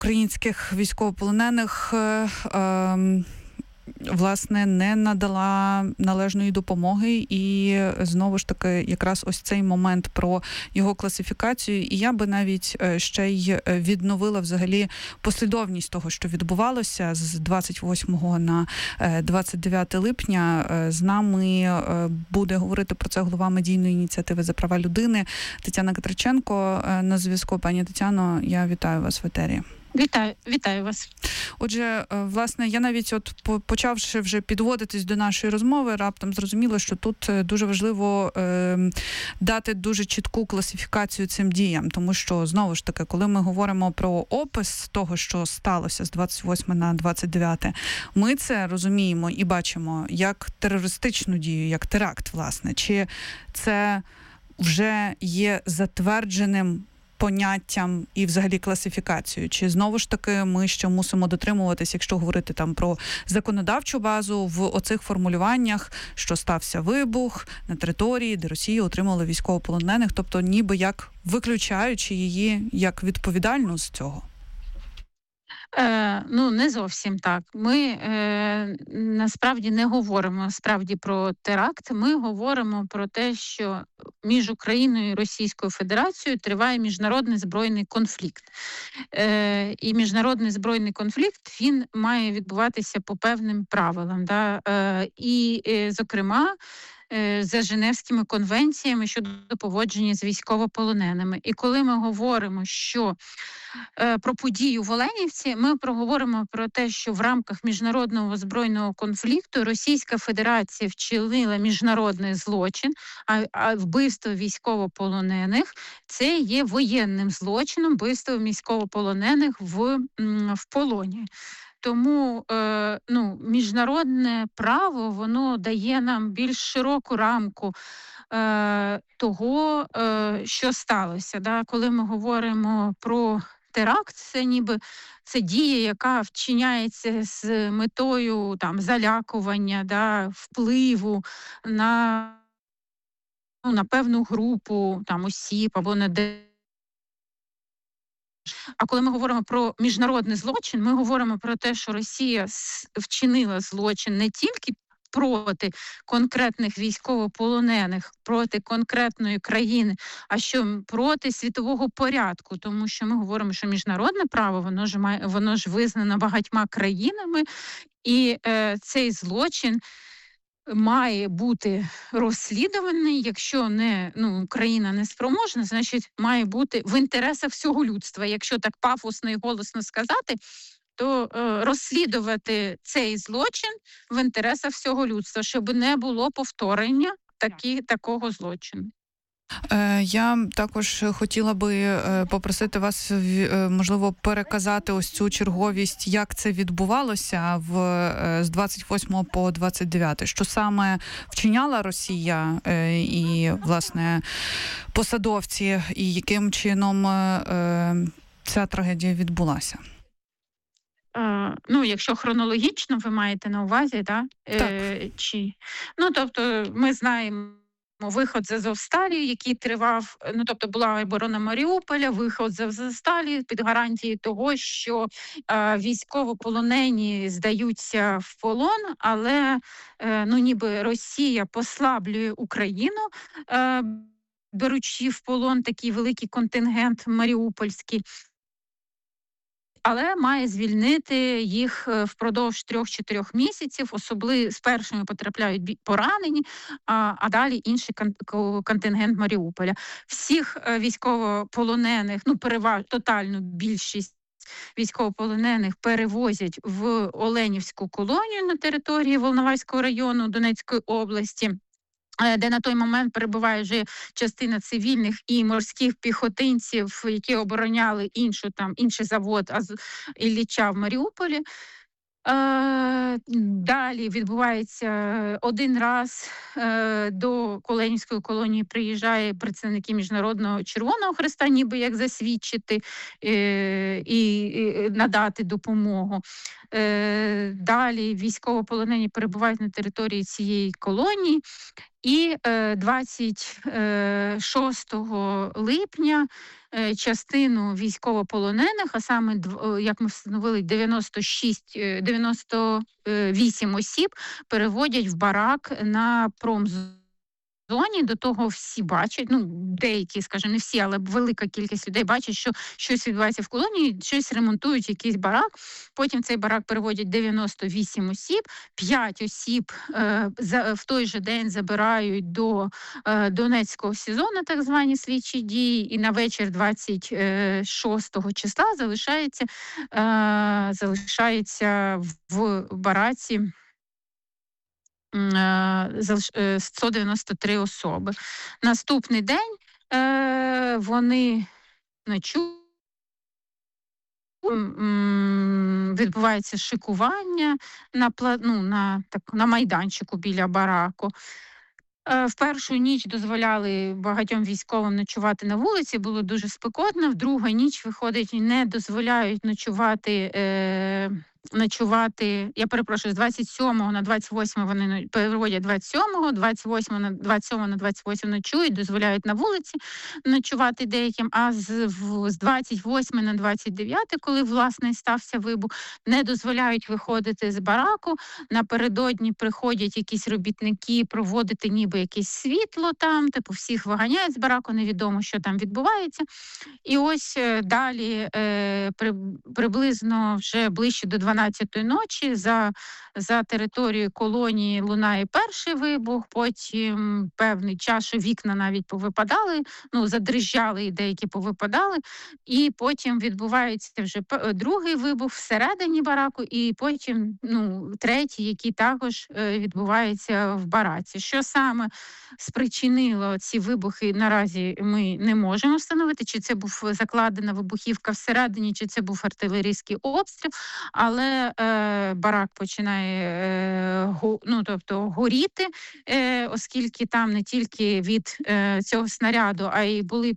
українських військовополонених власне, не надала належної допомоги, і знову ж таки якраз ось цей момент про його класифікацію. І я би навіть ще й відновила взагалі послідовність того, що відбувалося з 28 на 29 липня. З нами буде говорити про це голова медійної ініціативи за права людини Тетяна Катриченко на зв'язку. Пані Тетяно, я вітаю вас в етері. Вітаю вас. Отже, власне, я навіть почавши вже підводитись до нашої розмови, раптом зрозуміла, що тут дуже важливо дати дуже чітку класифікацію цим діям, тому що, знову ж таки, коли ми говоримо про опис того, що сталося з 28 на 29, ми це розуміємо і бачимо як терористичну дію, як теракт, власне. Чи це вже є затвердженим поняттям і взагалі класифікацією? Чи знову ж таки ми ще мусимо дотримуватись, якщо говорити там про законодавчу базу, в оцих формулюваннях, що стався вибух на території, де Росія отримала військовополонених, тобто ніби як виключаючи її як відповідальну з цього? Не зовсім так. Ми насправді не говоримо про теракт. Ми говоримо про те, що між Україною і Російською Федерацією триває міжнародний збройний конфлікт. І міжнародний збройний конфлікт, він має відбуватися по певним правилам. Зокрема, за Женевськими конвенціями щодо поводження з військовополоненими. І коли ми говоримо, що про подію в Оленівці, ми проговоримо про те, що в рамках міжнародного збройного конфлікту Російська Федерація вчинила міжнародний злочин, а вбивство військовополонених – це є воєнним злочином, вбивство військовополонених в полоні. Тому міжнародне право, воно дає нам більш широку рамку того, що сталося. Коли ми говоримо про теракт, це дія, яка вчиняється з метою залякування, впливу на певну групу осіб або на А коли ми говоримо про міжнародний злочин, ми говоримо про те, що Росія вчинила злочин не тільки проти конкретних військовополонених, проти конкретної країни, а що проти світового порядку, тому що ми говоримо, що міжнародне право, воно ж визнано багатьма країнами, і цей злочин має бути розслідуваний. Якщо Україна не спроможна, значить має бути в інтересах всього людства. Якщо так пафосно і голосно сказати, то розслідувати цей злочин в інтересах всього людства, щоб не було повторення такого злочину. Я також хотіла би попросити вас, можливо, переказати ось цю черговість, як це відбувалося з 28 по 29. Що саме вчиняла Росія і, власне, посадовці, і яким чином ця трагедія відбулася? Якщо хронологічно ви маєте на увазі, так? Тобто ми знаємо виход з Азовсталі, який тривав, була оборона Маріуполя, виход з Азовсталі під гарантією того, що військовополонені здаються в полон, але ніби Росія послаблює Україну, беручи в полон такий великий контингент маріупольський, але має звільнити їх впродовж 3-4 місяців, особливо з першими потрапляють поранені, а далі інший контингент Маріуполя. Всіх військовополонених, тотальну більшість військовополонених перевозять в Оленівську колонію на території Волноваського району Донецької області, де на той момент перебуває вже частина цивільних і морських піхотинців, які обороняли інший завод Ілліча в Маріуполі. Далі відбувається один раз до Оленівської колонії приїжджає представники Міжнародного Червоного Хреста, ніби як засвідчити і надати допомогу. Далі військовополонені перебувають на території цієї колонії, І 26 липня частину військовополонених, а саме, як ми встановили, 98 осіб, переводять в барак на промзоні. До того всі бачать, деякі, скажімо, не всі, але велика кількість людей бачать, що щось відбувається в колонії, щось ремонтують, якийсь барак. Потім цей барак переводять 98 осіб, 5 осіб в той же день забирають до Донецького СІЗО на так звані слідчі дії, і на вечір 26 числа залишається в бараці 193 особи. Наступний день вони ночують, відбувається шикування на майданчику біля бараку. В першу ніч дозволяли багатьом військовим ночувати на вулиці, було дуже спекотно. В другу ніч, виходить, не дозволяють ночувати, я перепрошую, з 27 на 28 вони переводять 27, 28 на 27 на 28 ночують, дозволяють на вулиці ночувати деяким, а з 28 на 29, коли, власне, стався вибух, не дозволяють виходити з бараку. Напередодні приходять якісь робітники проводити ніби якесь світло там, всіх виганяють з бараку, невідомо, що там відбувається. І ось далі приблизно вже ближче до 12-ї ночі за територією колонії лунає перший вибух, потім певний час, що вікна навіть повипадали, задрижали і деякі повипадали, і потім відбувається вже другий вибух всередині бараку, і потім третій, який також відбувається в бараці. Що саме спричинило ці вибухи, наразі ми не можемо встановити, чи це був закладена вибухівка всередині, чи це був артилерійський обстріл, але барак починає горіти, оскільки там не тільки від цього снаряду, а й були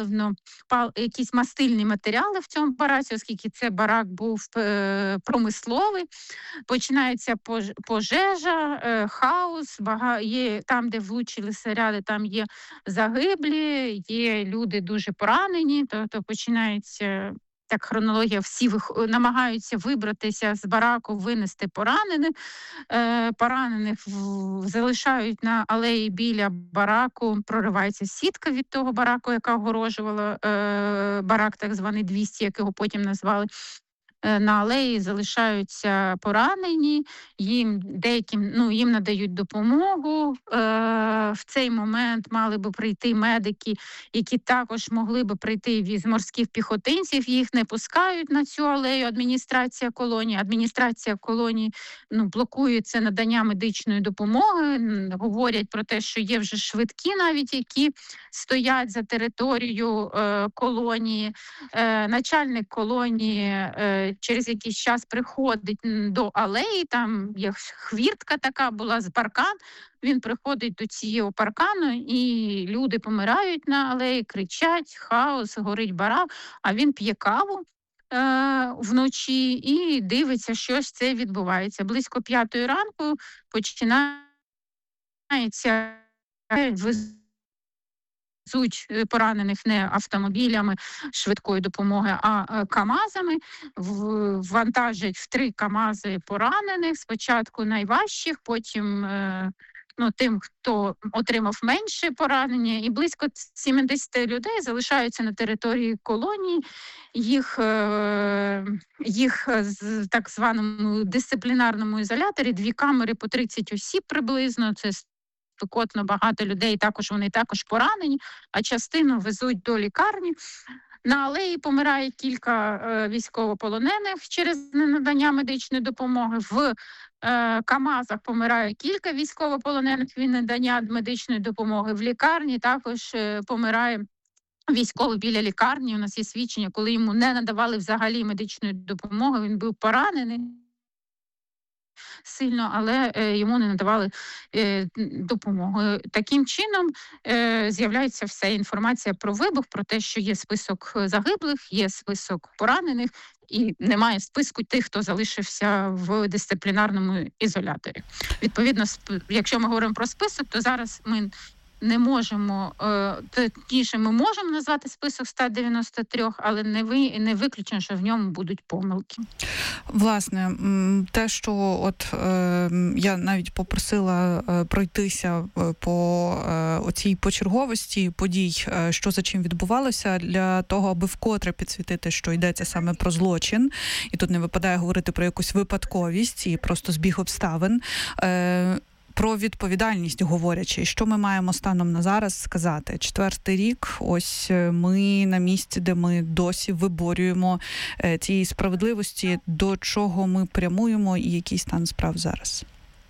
якісь мастильні матеріали в цьому бараці, оскільки це барак був промисловий. Починається пожежа, хаос, є там, де влучили снаряди, там є загиблі, є люди дуже поранені, тобто починається так хронологія, всі намагаються вибратися з бараку, винести поранених. Поранених залишають на алеї біля бараку, проривається сітка від того бараку, яка огорожувала барак, так званий 200, як його потім назвали. На алеї залишаються поранені, їм надають допомогу. В цей момент мали би прийти медики, які також могли би прийти з морських піхотинців. Їх не пускають на цю алею. Адміністрація колонії блокує це надання медичної допомоги. Говорять про те, що є вже швидкі навіть, які стоять за територією колонії. Начальник колонії через якийсь час приходить до алеї, там є хвіртка така була з паркан, він приходить до цього паркану, і люди помирають на алеї, кричать, хаос, горить барак, а він п'є каву вночі і дивиться, що ж це відбувається. Близько 5 ранку починається везуть поранених не автомобілями швидкої допомоги, а КАМАЗами. Вантажать в 3 КАМАЗи поранених, спочатку найважчих, потім тим, хто отримав менше поранення, і близько 70 людей залишаються на території колонії. Їх з так званому дисциплінарному ізоляторі, 2 камери по 30 осіб приблизно, це спекотно, багато людей, вони також поранені, а частину везуть до лікарні. На алеї помирає кілька військовополонених через ненадання медичної допомоги. В КАМАЗах помирає кілька військовополонених від надання медичної допомоги. В лікарні також помирає військовий біля лікарні. У нас є свідчення, коли йому не надавали взагалі медичної допомоги, він був поранений. сильно, але йому не надавали допомогу. Таким чином з'являється вся інформація про вибух, про те, що є список загиблих, є список поранених, і немає списку тих, хто залишився в дисциплінарному ізоляторі. Відповідно, якщо ми говоримо про список, то зараз ми не можемо, точніше, ми можемо назвати список 193, але не виключено, що в ньому будуть помилки. Власне, те, що я навіть попросила пройтися по оцій почерговості подій, що за чим відбувалося, для того, аби вкотре підсвітити, що йдеться саме про злочин, і тут не випадає говорити про якусь випадковість і просто збіг обставин. Про відповідальність говорячи, що ми маємо станом на зараз сказати. 4-й рік, ось ми на місці, де ми досі виборюємо цієї справедливості, до чого ми прямуємо і який стан справ зараз?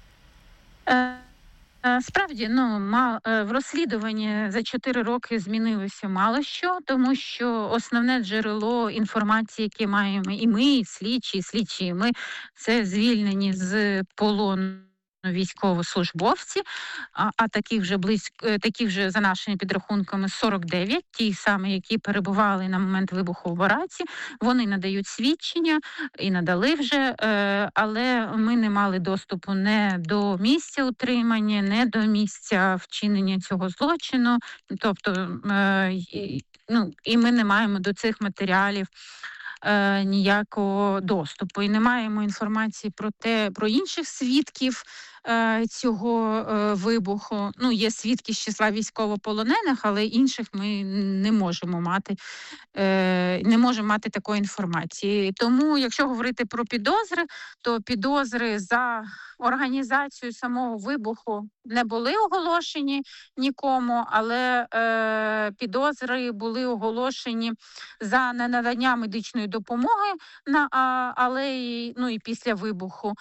Справді, в розслідуванні за 4 роки змінилося мало що, тому що основне джерело інформації, яке маємо і ми, і слідчі, і ми, це звільнені з полону військовослужбовці, а таких вже за нашими підрахунками 49, ті самі, які перебували на момент вибуху в бараці. Вони надають свідчення і надали вже, але ми не мали доступу не до місця утримання, не до місця вчинення цього злочину. Тобто, і ми не маємо до цих матеріалів ніякого доступу. І не маємо інформації про інших свідків цього вибуху. Є свідки з числа військовополонених, але інших ми не можемо мати такої інформації. Тому, якщо говорити про підозри, то підозри за організацію самого вибуху не були оголошені нікому, але підозри були оголошені за ненадання медичної допомоги на алеї, і після вибуху.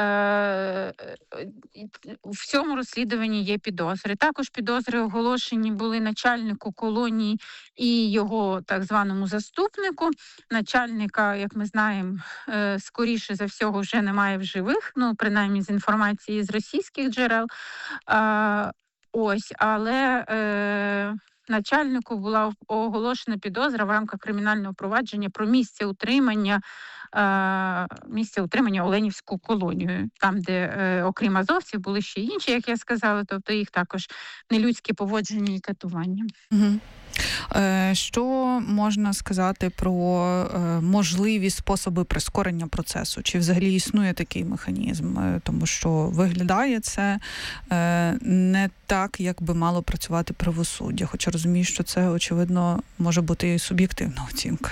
В цьому розслідуванні є підозри. Також підозри оголошені були начальнику колонії і його так званому заступнику. Начальника, як ми знаємо, скоріше за всього вже немає в живих, принаймні з інформації з російських джерел. Але начальнику була оголошена підозра в рамках кримінального провадження про місце утримання Оленівську колонію, там, де окрім азовців були ще інші, як я сказала, тобто їх також нелюдські поводження і катування. Угу. Що можна сказати про можливі способи прискорення процесу? Чи взагалі існує такий механізм? Тому що виглядає це не так, як би мало працювати правосуддя. Хоча розумію, що це, очевидно, може бути і суб'єктивна оцінка.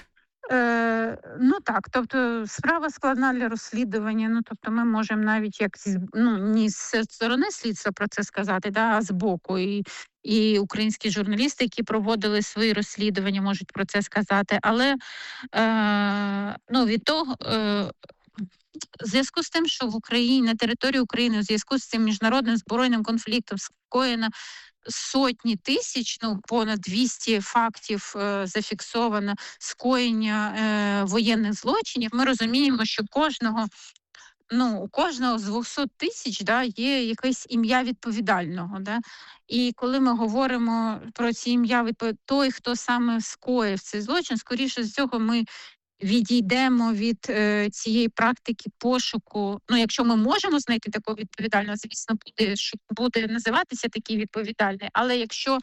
Так, тобто справа складна для розслідування, тобто ми можемо навіть не з сторони слідства про це сказати, а з боку. І українські журналісти, які проводили свої розслідування, можуть про це сказати. Але від того, в зв'язку з тим, що в Україні, на території України, в зв'язку з цим міжнародним збройним конфліктом скоєно сотні тисяч, понад 200 фактів зафіксовано скоєння воєнних злочинів, ми розуміємо, що у кожного з 200 тисяч є якесь ім'я відповідального. І коли ми говоримо про ці ім'я, той, хто саме скоїв цей злочин, скоріше з цього ми відійдемо від цієї практики пошуку. Якщо ми можемо знайти такого відповідального, звісно, буде називатися такий відповідальний. Але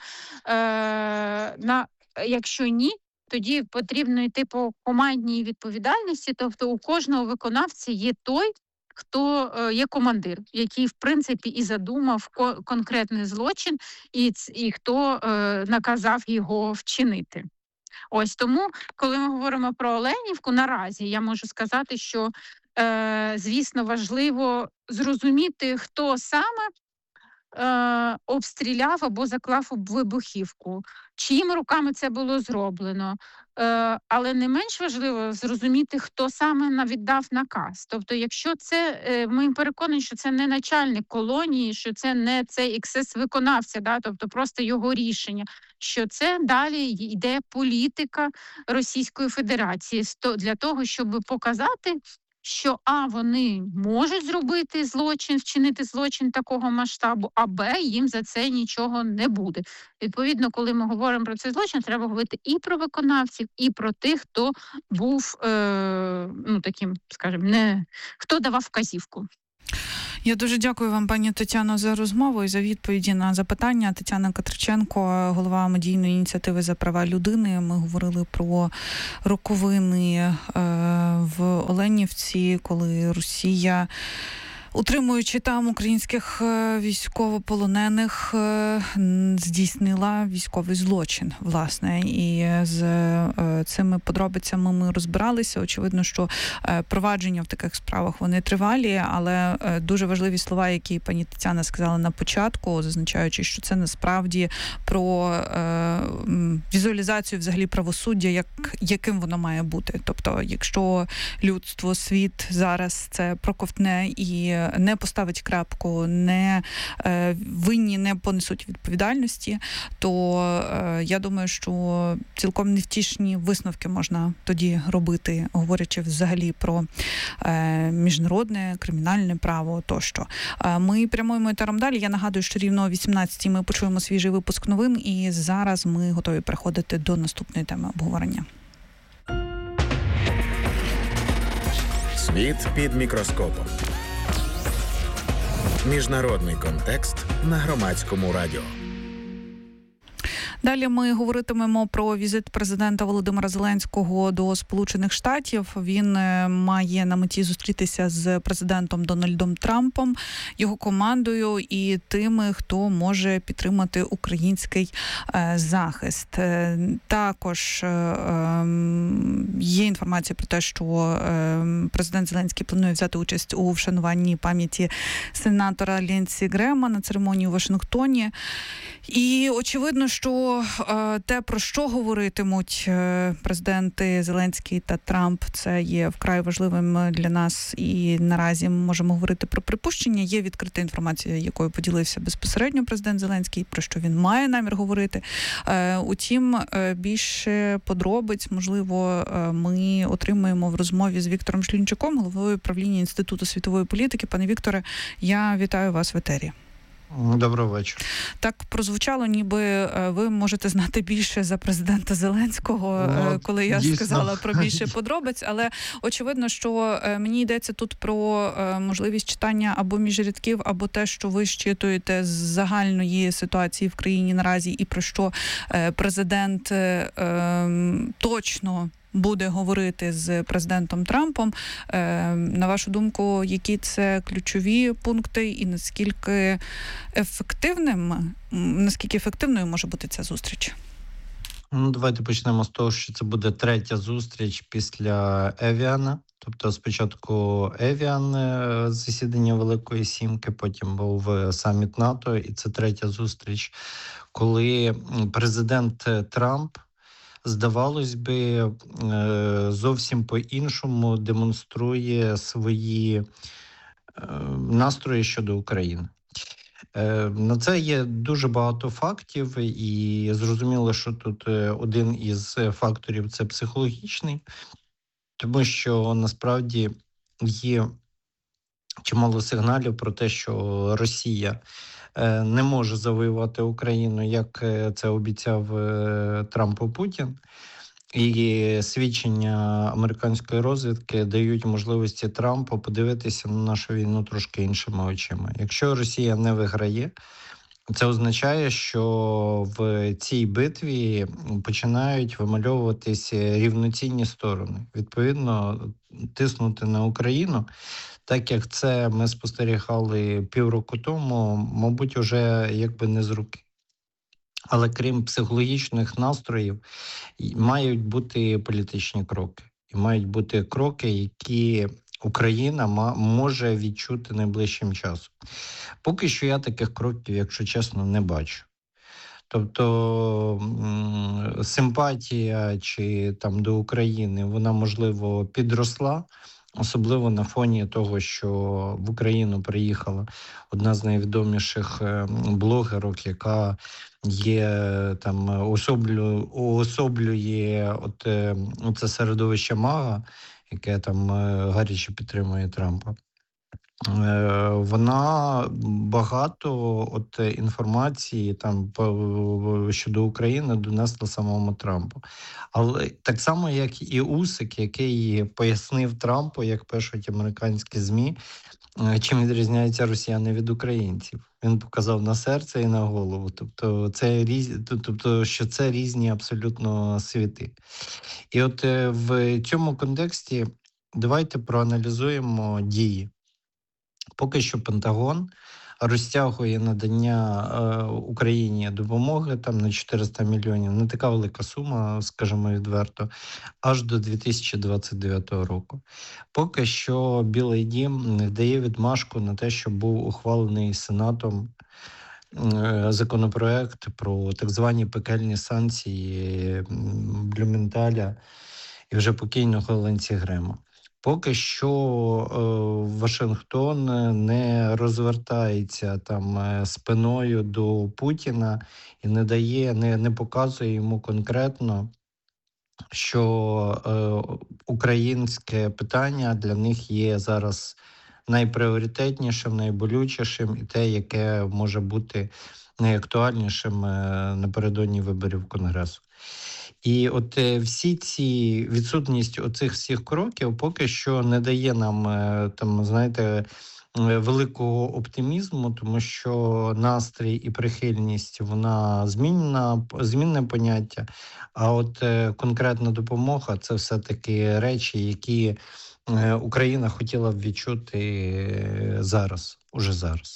якщо ні, тоді потрібно йти по командній відповідальності. Тобто у кожного виконавця є той, хто є командир, який, в принципі, і задумав конкретний злочин, і хто наказав його вчинити. Тому, коли ми говоримо про Оленівку, наразі я можу сказати, що, звісно, важливо зрозуміти, хто саме обстріляв або заклав вибухівку, чиїми руками це було зроблено. Але не менш важливо зрозуміти, хто саме віддав наказ. Тобто, якщо ми переконані, що це не начальник колонії, що це не цей екзекс-виконавця, тобто просто його рішення, що це далі йде політика Російської Федерації для того, щоб показати що вони можуть зробити злочин, вчинити злочин такого масштабу, а їм за це нічого не буде. Відповідно, коли ми говоримо про цей злочин, треба говорити і про виконавців, і про тих, хто був таким, скажімо, хто давав вказівку. Я дуже дякую вам, пані Тетяно, за розмову і за відповіді на запитання. Тетяна Катриченко, голова медійної ініціативи за права людини. Ми говорили про роковини в Оленівці, коли Росія, утримуючи там українських військовополонених, здійснила військовий злочин, власне. І з цими подробицями ми розбиралися. Очевидно, що провадження в таких справах, вони тривалі, але дуже важливі слова, які пані Тетяна сказала на початку, зазначаючи, що це насправді про візуалізацію взагалі правосуддя, яким воно має бути. Тобто, якщо людство, світ зараз це проковтне і не поставить крапку, винні не понесуть відповідальності, то я думаю, що цілком невтішні висновки можна тоді робити, говорячи взагалі про міжнародне, кримінальне право тощо. Ми прямуємо етером далі. Я нагадую, що рівно о 18-й ми почуємо свіжий випуск новин, і зараз ми готові переходити до наступної теми обговорення. Світ під мікроскопом. Міжнародний контекст на Громадському радіо. Далі ми говоритимемо про візит президента Володимира Зеленського до Сполучених Штатів. Він має на меті зустрітися з президентом Дональдом Трампом, його командою і тими, хто може підтримати український захист. Також є інформація про те, що президент Зеленський планує взяти участь у вшануванні пам'яті сенатора Лінсі Грема на церемонії у Вашингтоні. І очевидно, що те, про що говоритимуть президенти Зеленський та Трамп, це є вкрай важливим для нас. І наразі ми можемо говорити про припущення. Є відкрита інформація, якою поділився безпосередньо президент Зеленський, про що він має намір говорити. Утім, більше подробиць, можливо, ми отримаємо в розмові з Віктором Шлінчуком, головою правління Інституту світової політики. Пане Вікторе, я вітаю вас в етері. Доброго вечора. Так прозвучало, ніби ви можете знати більше за президента Зеленського, коли я сказала про більше подробиць, але очевидно, що мені йдеться тут про можливість читання або між рядків, або те, що ви щитуєте з загальної ситуації в країні наразі, і про що президент точно буде говорити з президентом Трампом. На вашу думку, які це ключові пункти і наскільки ефективною може бути ця зустріч? Давайте почнемо з того, що це буде третя зустріч після Евіана. Тобто спочатку Евіан, засідання Великої Сімки, потім був саміт НАТО, і це третя зустріч, коли президент Трамп, здавалось би, зовсім по-іншому демонструє свої настрої щодо України. На це є дуже багато фактів, і зрозуміло, що тут один із факторів – це психологічний, тому що насправді є чимало сигналів про те, що Росія не може завоювати Україну, як це обіцяв Трампу Путін. І свідчення американської розвідки дають можливості Трампу подивитися на нашу війну трошки іншими очима. Якщо Росія не виграє, це означає, що в цій битві починають вимальовуватися рівноцінні сторони. Відповідно, тиснути на Україну, так як це ми спостерігали півроку тому, мабуть, уже якби не з руки. Але крім психологічних настроїв, мають бути політичні кроки. І мають бути кроки, які Україна може відчути найближчим часом. Поки що я таких кроків, якщо чесно, не бачу. Тобто симпатія чи там до України, вона, можливо, підросла, особливо на фоні того, що в Україну приїхала одна з найвідоміших блогерок, яка є там уособлює це середовище МАГА, яке там гаряче підтримує Трампа. Вона багато інформації там щодо України донесла самому Трампу. Але так само, як і Усик, який пояснив Трампу, як пишуть американські ЗМІ, чим відрізняються росіяни від українців. Він показав на серце і на голову. Тобто, що це різні абсолютно світи. І от в цьому контексті давайте проаналізуємо дії. Поки що Пентагон розтягує надання Україні допомоги там на 400 мільйонів. Не така велика сума, скажімо відверто, аж до 2029 року. Поки що Білий дім дає відмашку на те, що був ухвалений Сенатом законопроект про так звані пекельні санкції Блюменталя і вже покійного Ленсі Грема. Поки що Вашингтон не розвертається там спиною до Путіна і не показує йому конкретно, що українське питання для них є зараз найпріоритетнішим, найболючішим і те, яке може бути найактуальнішим напередодні виборів Конгресу. І от всі ці відсутність оцих всіх кроків поки що не дає нам там, знаєте, великого оптимізму, тому що настрій і прихильність вона змінне поняття. А от конкретна допомога це все-таки речі, які Україна хотіла б відчути уже зараз.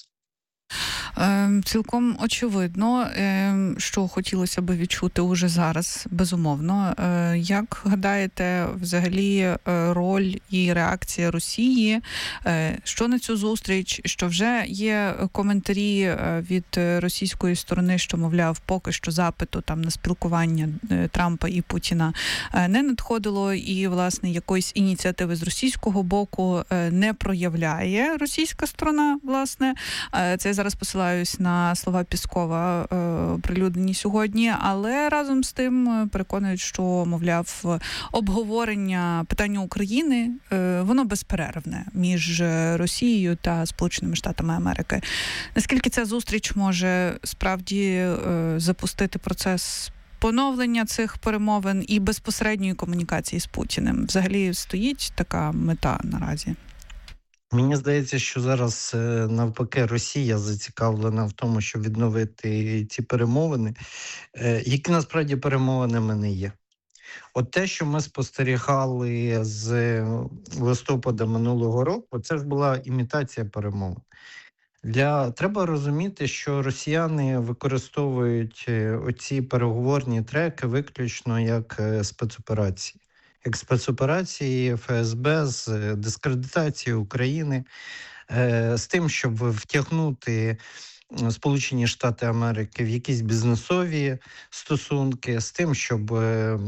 Цілком очевидно, що хотілося б відчути уже зараз, безумовно. Як гадаєте, взагалі роль і реакція Росії, що на цю зустріч, що вже є коментарі від російської сторони, що, мовляв, поки що запиту там на спілкування Трампа і Путіна не надходило, і, власне, якоїсь ініціативи з російського боку не проявляє російська сторона, власне. Це я зараз посилаюсь на слова Піскова, прилюднені сьогодні, але разом з тим переконують, що, мовляв, обговорення питання України, воно безперервне між Росією та Сполученими Штатами Америки. Наскільки ця зустріч може справді запустити процес поновлення цих перемовин і безпосередньої комунікації з Путіним? Взагалі стоїть така мета наразі? Мені здається, що зараз навпаки Росія зацікавлена в тому, щоб відновити ці перемовини, які насправді перемовинами не є. От те, що ми спостерігали з листопада минулого року, це ж була імітація перемовин. Треба розуміти, що росіяни використовують оці переговорні треки виключно як спецоперації. Як спецоперації ФСБ з дискредитацією України, з тим, щоб втягнути Сполучені Штати Америки в якісь бізнесові стосунки, з тим, щоб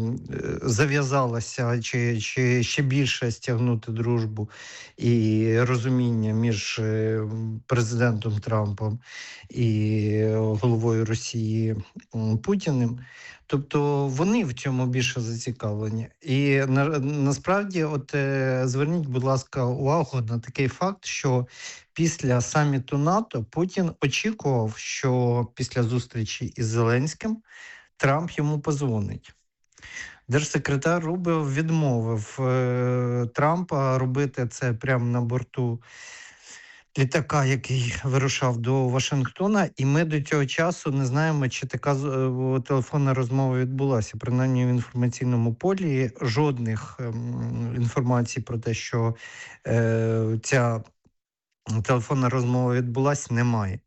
зав'язалася чи ще більше стягнути дружбу і розуміння між президентом Трампом і головою Росії Путіним. Тобто вони в цьому більше зацікавлені. І насправді, зверніть, будь ласка, увагу на такий факт, що після саміту НАТО Путін очікував, що після зустрічі із Зеленським Трамп йому позвонить. Держсекретар Рубіо відмовив Трампа робити це прямо на борту літака, який вирушав до Вашингтона, і ми до цього часу не знаємо, чи така телефонна розмова відбулася. Принаймні в інформаційному полі жодних інформацій про те, що ця телефонна розмова відбулася, немає.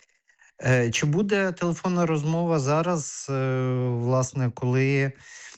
Чи буде телефонна розмова зараз, власне, коли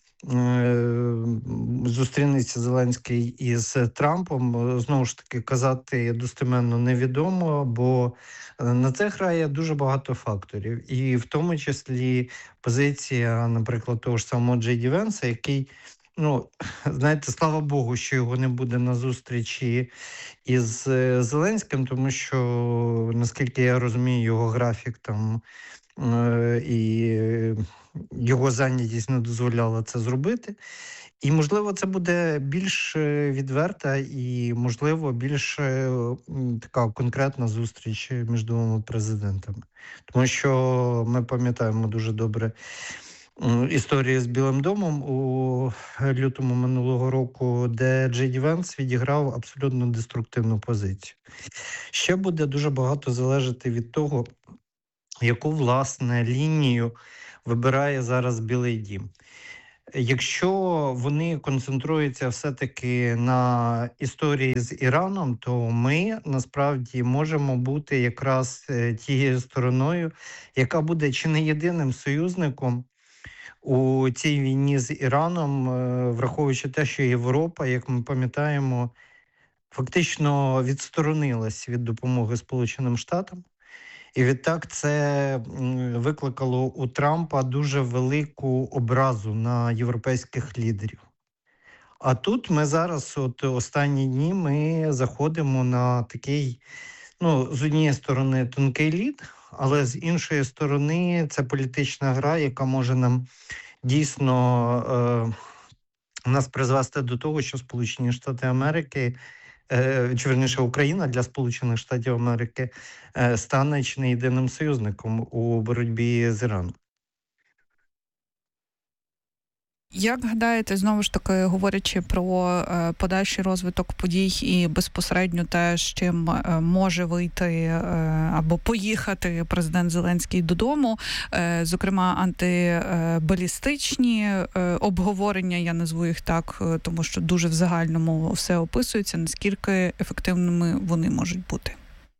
зустрінеться Зеленський із Трампом, знову ж таки, казати достеменно невідомо, бо на це грає дуже багато факторів. І в тому числі позиція, наприклад, того ж самого Джей Ді Венса, який, знаєте, слава Богу, що його не буде на зустрічі із Зеленським, тому що, наскільки я розумію, його графік там і його зайнятість не дозволяла це зробити. І, можливо, це буде більш відверта і, можливо, більш така конкретна зустріч між двома президентами. Тому що ми пам'ятаємо дуже добре історію з Білим домом у лютому минулого року, де Джей Ді Венс відіграв абсолютно деструктивну позицію. Ще буде дуже багато залежати від того, яку, власне, лінію вибирає зараз Білий дім. Якщо вони концентруються все-таки на історії з Іраном, то ми насправді можемо бути якраз тією стороною, яка буде чи не єдиним союзником у цій війні з Іраном, враховуючи те, що Європа, як ми пам'ятаємо, фактично відсторонилась від допомоги Сполученим Штатам. І відтак це викликало у Трампа дуже велику образу на європейських лідерів. А тут ми зараз, останні дні, ми заходимо на такий, з однієї сторони, тонкий лід, але з іншої сторони це політична гра, яка може нам дійсно нас призвести до того, що Сполучені Штати Америки, чи верніше Україна для Сполучених Штатів Америки стане чи не єдиним союзником у боротьбі з Іраном. Як гадаєте, знову ж таки, говорячи про подальший розвиток подій і безпосередньо те, з чим може вийти або поїхати президент Зеленський додому, зокрема антибалістичні обговорення, я назву їх так, тому що дуже в загальному все описується, наскільки ефективними вони можуть бути?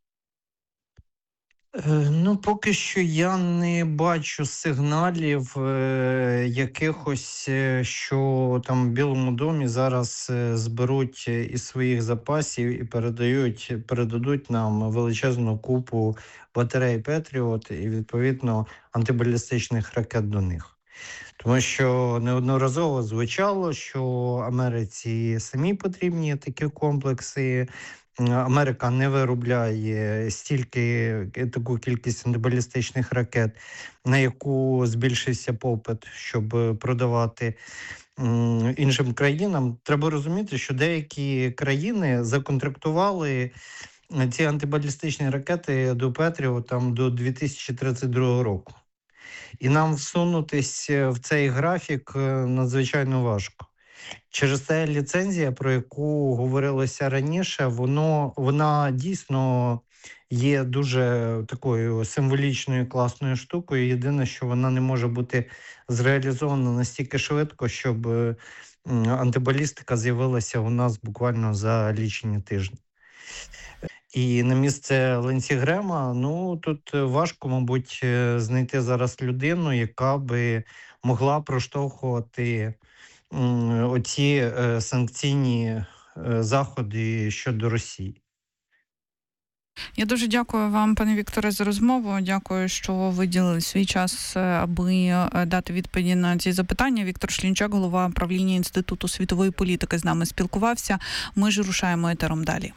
Поки що я не бачу сигналів якихось, що там в Білому домі зараз зберуть із своїх запасів і передадуть нам величезну купу батарей Петріот і, відповідно, антибалістичних ракет до них. Тому що неодноразово звучало, що Америці самі потрібні такі комплекси. Америка не виробляє таку кількість антибалістичних ракет, на яку збільшився попит, щоб продавати іншим країнам. Треба розуміти, що деякі країни законтрактували ці антибалістичні ракети до Петріот там до 2032 року. І нам всунутися в цей графік надзвичайно важко. Через те ліцензія, про яку говорилося раніше, вона дійсно є дуже такою символічною, класною штукою. Єдине, що вона не може бути зреалізована настільки швидко, щоб антибалістика з'явилася у нас буквально за лічені тижні. І на місце Лінсі Грема, тут важко, мабуть, знайти зараз людину, яка би могла проштовхувати оці санкційні заходи щодо Росії. Я дуже дякую вам, пане Вікторе, за розмову. Дякую, що виділили свій час, аби дати відповіді на ці запитання. Віктор Шлінчак, голова правління Інституту світової політики, з нами спілкувався. Ми ж рушаємо етером далі.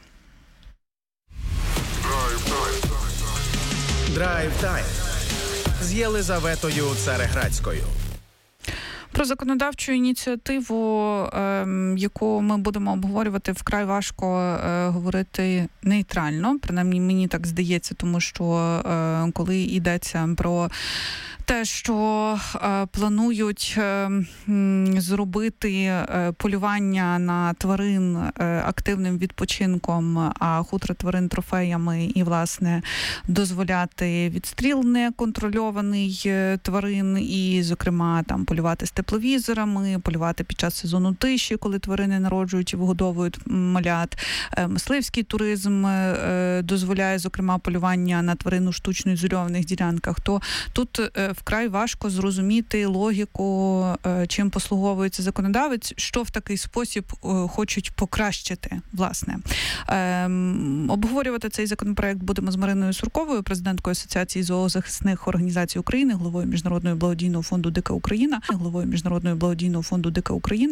Драйв-тайм з Єлизаветою Цареградською. Про законодавчу ініціативу, яку ми будемо обговорювати, вкрай важко говорити нейтрально. Принаймні, мені так здається, тому що коли йдеться про те, що планують зробити полювання на тварин активним відпочинком, а хутро тварин трофеями і, власне, дозволяти відстріл неконтрольований тварин і, зокрема, там полювати з тепловізорами, полювати під час сезону тиші, коли тварини народжують і вигодовують малят. Мисливський туризм дозволяє, зокрема, полювання на тварин у штучно ізольованих ділянках. То тут вкрай важко зрозуміти логіку, чим послуговується законодавець, що в такий спосіб хочуть покращити, власне. Обговорювати цей законопроект будемо з Мариною Сурковою, президенткою Асоціації зоозахисних організацій України, головою Міжнародного благодійного фонду «Дика Україна»,